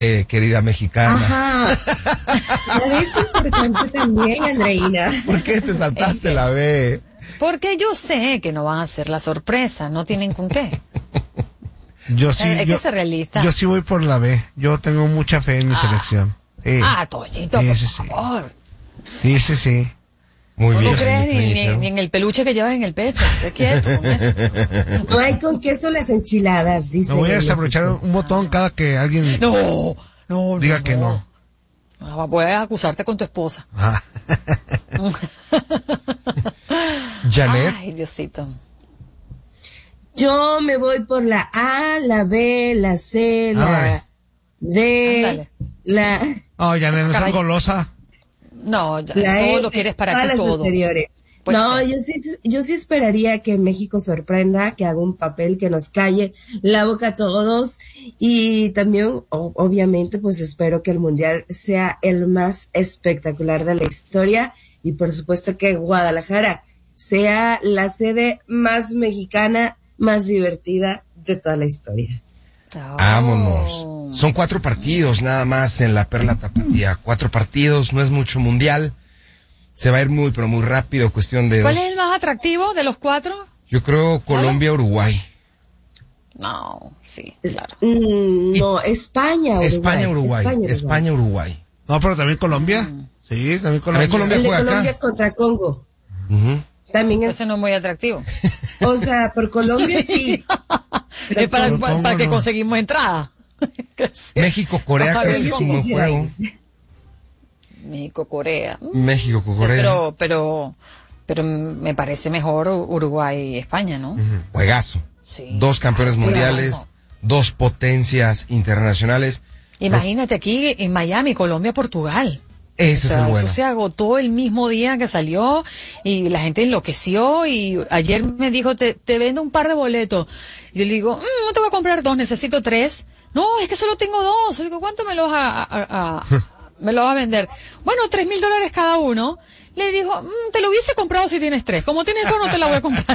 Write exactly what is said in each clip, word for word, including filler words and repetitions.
eh, querida mexicana. Ajá. La B es importante también, Andreina. ¿Por qué te saltaste la B? Porque yo sé que no van a hacer la sorpresa, no tienen con qué. Yo sí, Hay yo, que ser realista. yo sí voy por la B. Yo tengo mucha fe en mi Ah. selección. Sí. Ah, Toñito, Sí, por sí, sí. favor. Sí, sí, sí. Muy No bien. crees ni, ni, Toñito. ni en el peluche que llevas en el pecho. Esté quieto con eso. No hay con queso las enchiladas, dice. Me voy a en desabrochar México. un botón cada que alguien No, no, diga no, que no. no. Voy a acusarte con tu esposa. Ah. Janet. Ay, Diosito. Yo me voy por la A, la B, la C, la Ándale. D, Ándale. la, Oh, ya no seas Caray. golosa. No, ya, la todo F, lo quieres para todas ti, las todo. anteriores. Pues no, sí. yo sí, yo sí esperaría que México sorprenda, que haga un papel que nos calle la boca a todos y también, o- obviamente, pues espero que el Mundial sea el más espectacular de la historia y por supuesto que Guadalajara sea la sede más mexicana, más divertida de toda la historia. Oh. Vámonos. Son cuatro partidos nada más en la Perla Tapatía. Cuatro partidos, no es mucho mundial. Se va a ir muy, pero muy rápido, cuestión de ¿Cuál dos. es el más atractivo de los cuatro? Yo creo Colombia-Uruguay. No, sí, claro. Mm, no, España, Uruguay. España-Uruguay. España-Uruguay. No, pero también Colombia. Sí, también Colombia. También Colombia El de juega Colombia acá. contra Congo. Ujú. También es, Ese no es muy atractivo. o sea, por Colombia sí. Es para, Pero para, ¿cómo para que no? conseguimos entrada. Que sí. México-Corea Ajá, creo que bien, es un sí, buen sí, juego. México, Corea. Mm, México-Corea. Pero, pero, pero me parece mejor Uruguay y España, ¿no? Juegazo. Sí. Dos campeones Juegazo. mundiales, dos potencias internacionales. Imagínate aquí en Miami, Colombia, Portugal. Ese O sea, es el bueno. Eso se agotó el mismo día que salió y la gente enloqueció y ayer me dijo, te, te vendo un par de boletos. Y yo le digo, "Mm, no te voy a comprar dos, necesito tres. No, es que solo tengo dos. Le digo, ¿cuánto me los vas a, a- a- me los vas a vender? Bueno, tres mil dólares cada uno. Le digo, "Mm, te lo hubiese comprado si tienes tres. Como tienes dos, no te la voy a comprar."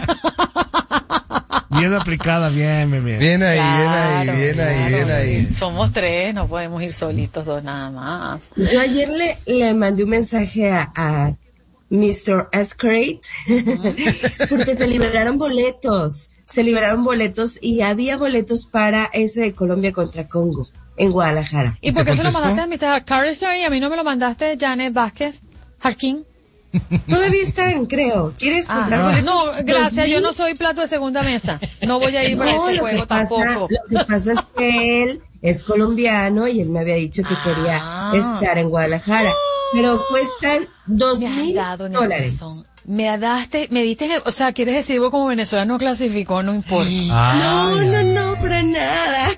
Bien aplicada, bien, bien, bien. Bien ahí, Claro, bien ahí, bien ahí, claro. bien ahí. Somos tres, no podemos ir solitos dos nada más. Yo ayer le, le mandé un mensaje a, a mister Ascrate porque se liberaron boletos, se liberaron boletos y había boletos para ese de Colombia contra Congo en Guadalajara. ¿Y ¿Y por te qué se lo contestó? mandaste a mister Carrister y a mí no me lo mandaste, Janet Vázquez, Jarquín? Todavía están, creo. ¿Quieres Ah, comprar? no, gracias, ¿Los yo no mil? soy plato de segunda mesa. No voy a ir para No, ese lo que juego pasa, tampoco. lo que pasa es que él es colombiano y él me había dicho que Ah. quería estar en Guadalajara, pero cuestan dos Me has mil dado en el dólares. corazón. Me daste, me diste, en el- o sea, quieres decir vos como venezolano clasificó, no importa. No, no, no, para nada.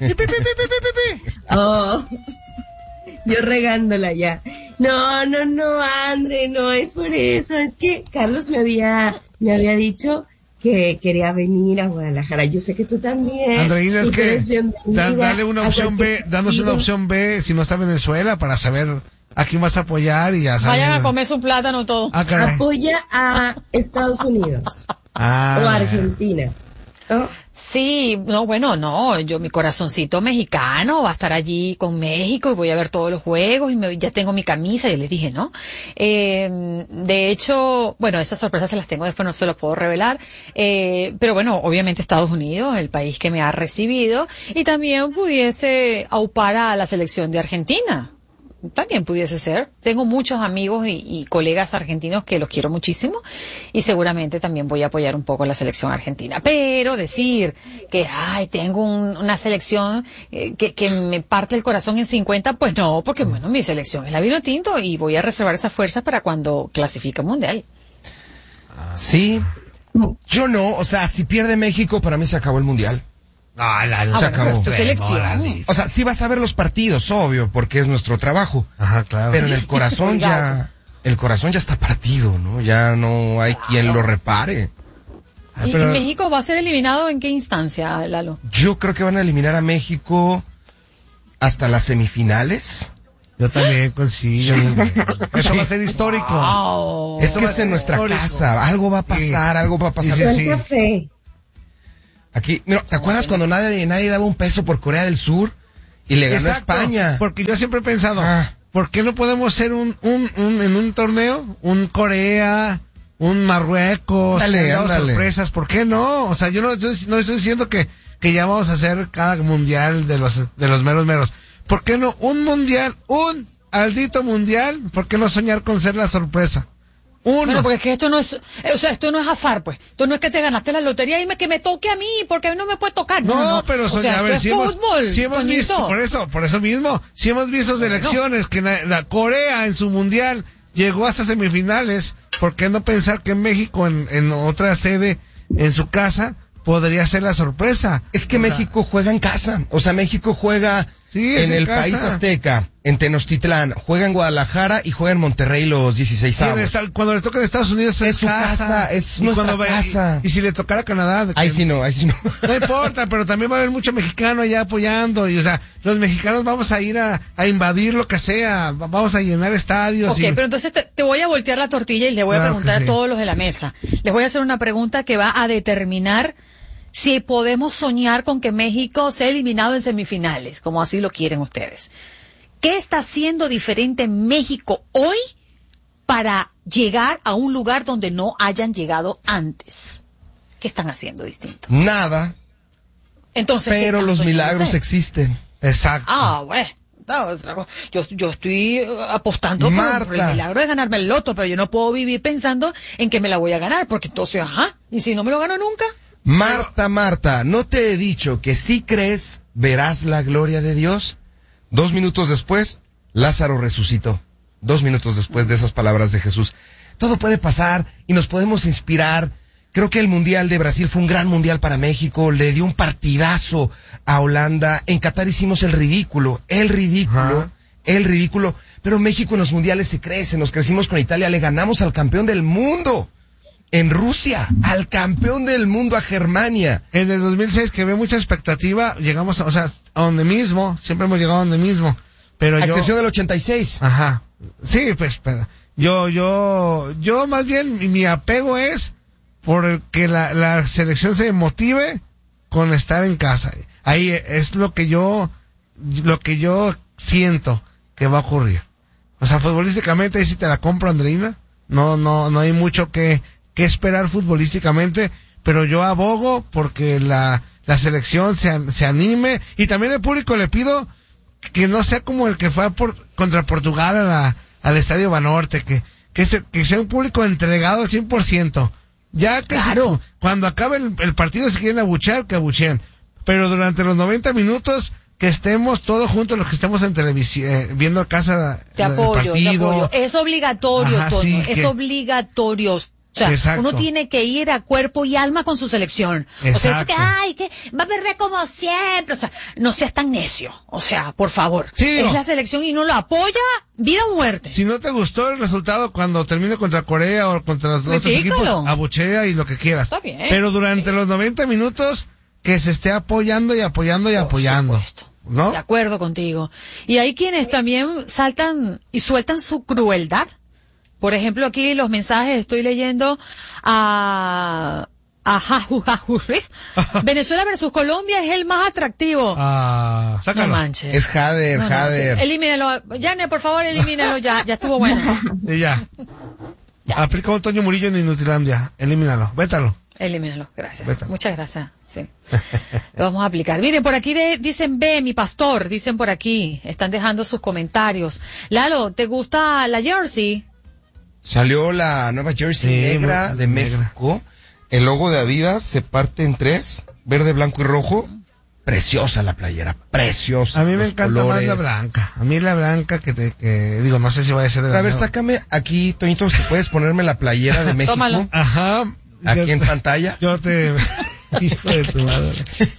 Oh, yo regándola ya. No, no, no, André, no es por eso. Es que Carlos me había, me había dicho que quería venir a Guadalajara. Yo sé que tú también. Andreina, es Tú que eres bienvenida da- dale una a opción B, cualquier danos una partido. opción B si no está Venezuela para saber a quién vas a apoyar y ya saben. Vayan a comer su plátano todo. Ah, caray. Apoya a Estados Unidos Ah, o a Argentina. ¿no? Sí, no, bueno, no, yo mi corazoncito mexicano va a estar allí con México y voy a ver todos los juegos y me- ya tengo mi camisa, ya les dije, ¿no? Eh, de hecho, bueno, esas sorpresas se las tengo después, no se las puedo revelar, eh, pero bueno, obviamente Estados Unidos, el país que me ha recibido, y también pudiese aupar a la selección de Argentina. También pudiese ser. Tengo muchos amigos y, y colegas argentinos que los quiero muchísimo y seguramente también voy a apoyar un poco la selección argentina. Pero decir que, ay, tengo un- una selección eh, que, que me parte el corazón en cincuenta, pues no, porque bueno, mi selección es la vino tinto y voy a reservar esa fuerza para cuando clasifique el mundial. Sí, yo no, o sea, si pierde México, para mí se acabó el mundial. Ah, la, Se acabó. Tu selección. Órale. O sea, sí vas a ver los partidos, obvio, porque es nuestro trabajo. Ajá, claro. Pero en el corazón ya, el corazón ya está partido, ¿no? Ya no hay quien lo repare. Ah, ¿Y, pero- y México va a ser eliminado en qué instancia, Lalo? Yo creo que van a eliminar a México hasta las semifinales. Yo también consigo. Eso va a ser histórico. Wow. Es que es en nuestra histórico. casa, algo va a pasar, algo va a pasar. Sí, sí, sí. ¿Cuánta fe? Aquí, mira, ¿te acuerdas cuando nadie, nadie daba un peso por Corea del Sur? Y le ganó Exacto, a España. Porque yo siempre he pensado, Ah. ¿por qué no podemos ser un, un, un, en un torneo, un Corea, un Marruecos, Ándale, que han dado ándale. sorpresas? ¿Por qué no? O sea, yo no, estoy- no estoy diciendo que, que ya vamos a hacer cada mundial de los, de los meros meros. ¿Por qué no un mundial, un aldito mundial? ¿Por qué no soñar con ser la sorpresa? Uno. Bueno, porque es que esto no es, eh, o sea, esto no es azar, pues. Esto no es que te ganaste la lotería y me, que me toque a mí, porque a mí no me puede tocar. No, No, no, pero o soñar, sea, a ver, esto si es hemos, fútbol, si hemos Toñito. visto, por eso, por eso mismo, si hemos visto selecciones que la, la Corea en su mundial llegó hasta semifinales, ¿por qué no pensar que México en, en otra sede, en su casa, podría ser la sorpresa? Es que O sea, México juega en casa. O sea, México juega Sí, es en en el casa. país azteca, en Tenochtitlán, juega en Guadalajara y juega en Monterrey los dieciséis sí, en avos. esta- cuando le toca en Estados Unidos es, Es su casa, es y nuestra cuando va- casa. Y, y si le tocara a Canadá, de que- Ahí sí no, ahí sí no. no importa, pero también va a haber mucho mexicano allá apoyando. Y, o sea, los mexicanos vamos a ir a, a invadir lo que sea. va- Vamos a llenar estadios. Ok, y- pero entonces te, te voy a voltear la tortilla y le voy a Claro preguntar que a sí. todos los de la mesa. Les voy a hacer una pregunta que va a determinar si podemos soñar con que México sea eliminado en semifinales, como así lo quieren ustedes. ¿Qué está haciendo diferente México hoy para llegar a un lugar donde no hayan llegado antes? ¿Qué están haciendo distinto? Nada, Entonces, ¿qué pero están los soñando milagros ustedes? existen. Exacto. Ah, bueno. no, otra cosa. Yo, yo estoy eh, apostando por, Marta. por el milagro de ganarme el loto, pero yo no puedo vivir pensando en que me la voy a ganar, porque entonces, ajá, ¿y si no me lo gano nunca? Marta, Marta, ¿no te he dicho que si crees, verás la gloria de Dios? Dos minutos después, Lázaro resucitó. Dos minutos después de esas palabras de Jesús. Todo puede pasar y nos podemos inspirar. Creo que el Mundial de Brasil fue un gran Mundial para México. Le dio un partidazo a Holanda. En Qatar hicimos el ridículo, el ridículo, Ajá. el ridículo. Pero México en los mundiales se crece. Nos crecimos con Italia. Le ganamos al campeón del mundo. En Rusia, al campeón del mundo, a Germania. En el dos mil seis, que había mucha expectativa, llegamos, a, o sea, a donde mismo, siempre hemos llegado a donde mismo. Pero A yo... excepción del ochenta y seis. Ajá. Sí, pues, espera. Yo, yo, yo más bien, mi, mi apego es por el que la, la selección se motive con estar en casa. Ahí es lo que yo, lo que yo siento que va a ocurrir. O sea, futbolísticamente, ahí sí te la compro, Andreina. No, no, no hay mucho que, que esperar futbolísticamente, pero yo abogo porque la, la selección se, se anime, y también el público le pido que no sea como el que fue por, contra Portugal a la, al Estadio Banorte, que, que, se, que sea un público entregado al cien por ciento. Ya que Claro. se- cuando acabe el, el partido, si quieren abuchear, que abucheen. Pero durante los noventa minutos, que estemos todos juntos, los que estemos en televisión, eh, viendo casa Te el apoyo, te partido. apoyo. Es obligatorio, Ajá, Toño, sí, es que- obligatorio. O sea, Exacto. uno tiene que ir a cuerpo y alma con su selección. O sea, eso Exacto. que, ay, que va a perder como siempre. O sea, no seas tan necio. O sea, por favor. Sí, es no. la selección y uno lo apoya, vida o muerte. Si no te gustó el resultado cuando termine contra Corea o contra los otros Critícalo. equipos, abuchea y lo que quieras. Está bien. Pero durante los noventa minutos, que se esté apoyando y apoyando y Por apoyando. supuesto. ¿No? De acuerdo contigo. Y hay quienes también saltan y sueltan su crueldad. Por ejemplo, aquí los mensajes estoy leyendo a... a Jaju Jaju Ruiz. Venezuela versus Colombia es el más atractivo. Ah, No sácalo. manches. Es Jader, No, no, Jader. sí. Elimínalo. Yane, por favor, elimínalo ya. Ya estuvo bueno. Y ya. Aplica un Toño Murillo en Inutilandia. Elimínalo. Vétalo. Elimínalo. Gracias. Vete. Muchas gracias. Sí. Lo vamos a aplicar. Miren, por aquí de- dicen, ve, mi pastor, dicen por aquí. Están dejando sus comentarios. Lalo, ¿te gusta la jersey? Salió la nueva jersey Sí, negra muy- de negra. México. El logo de Adidas se parte en tres, verde, blanco y rojo. Preciosa la playera, preciosa. A mí me Los encanta colores. más la blanca. A mí la blanca que te, que, digo, no sé si vaya a ser de la A ver, nueva. sácame aquí, Toñito, si puedes ponerme la playera de México. Tómalo. Ajá. Aquí Yo en te- pantalla. Yo te... Hijo de tu madre.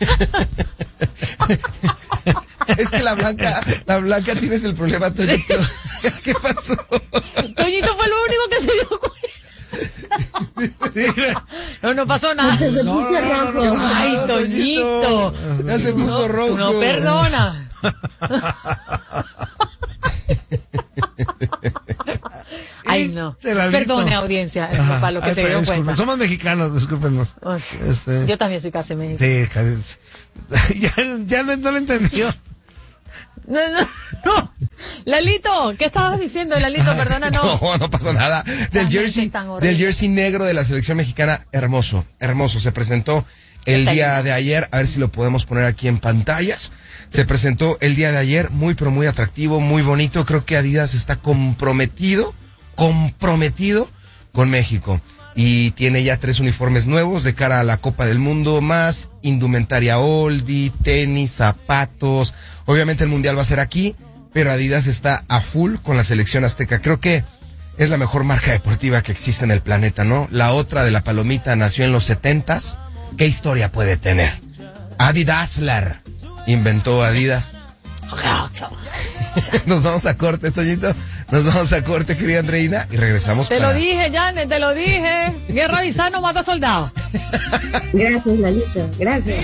Es que la blanca, la blanca tienes el problema, Toñito. ¿Qué pasó? Toñito fue lo único que se dio cuenta. No, no pasó nada. Se se No, puso no, no, rojo. no, no. Ay, No, Toñito. Ya se puso No, rojo. tú no perdonas. Ay, no. Se la listo. Perdone, audiencia, Ajá. para lo que Ay, se pero dieron disculpen, cuenta. Somos mexicanos, discúlpenos. Ay, Este- Yo también soy casi mexicana. Sí, casi- ya, ya no, no lo entendió. No, no, no. Lalito, ¿qué estabas diciendo, Lalito? Perdona, no. No, no pasó nada. Del Las jersey, lentes tan horribles. del jersey negro de la selección mexicana, hermoso, hermoso. Se presentó el Está día lindo. de ayer, a ver si lo podemos poner aquí en pantallas. Se presentó el día de ayer, muy pero muy atractivo, muy bonito. Creo que Adidas está comprometido, comprometido con México. Y tiene ya tres uniformes nuevos de cara a la Copa del Mundo, más indumentaria oldie, tenis, zapatos. Obviamente el Mundial va a ser aquí, pero Adidas está a full con la selección azteca. Creo que es la mejor marca deportiva que existe en el planeta, ¿no? La otra de la palomita nació en los setentas. ¿Qué historia puede tener? Adidasler inventó Adidas. Nos vamos a corte, Toñito. Nos vamos a corte, querida Andreina, y regresamos. Te para... lo dije, Janet, te lo dije. Guerra Bizano mata soldados. Gracias, Lalito. Gracias.